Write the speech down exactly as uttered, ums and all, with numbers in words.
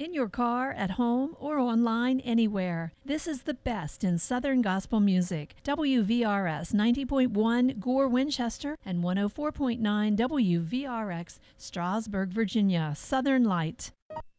In your car, at home, or online, anywhere. This is the best in Southern gospel music. W V R S ninety point one Gore, Winchester, and one oh four point nine W V R X, Strasburg, Virginia. Southern Light.